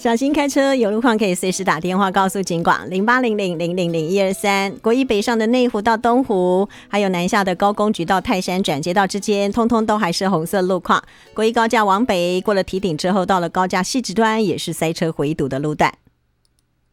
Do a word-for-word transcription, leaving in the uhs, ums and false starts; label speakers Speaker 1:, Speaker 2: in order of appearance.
Speaker 1: 小心开车，有路况可以随时打电话告诉警广零八零零零零零一二三。国一北上的内湖到东湖，还有南下的高工局到泰山转接道之间，通通都还是红色路况。国一高架往北过了堤顶之后，到了高架汐止端也是塞车回堵的路段。